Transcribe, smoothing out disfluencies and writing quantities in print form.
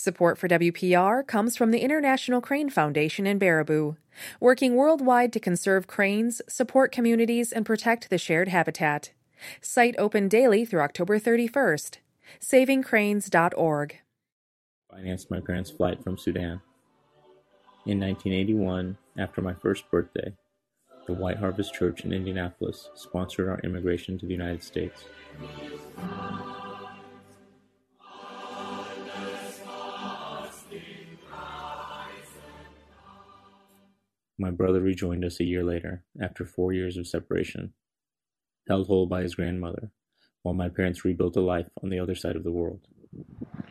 Support for WPR comes from the International Crane Foundation in Baraboo, working worldwide to conserve cranes, support communities, and protect the shared habitat. Site open daily through October 31st. SavingCranes.org. Financed my parents' flight from Sudan. In 1981, after my first birthday, the White Harvest Church in Indianapolis sponsored our immigration to the United States. My brother rejoined us a year later, after 4 years of separation, held whole by his grandmother, while my parents rebuilt a life on the other side of the world.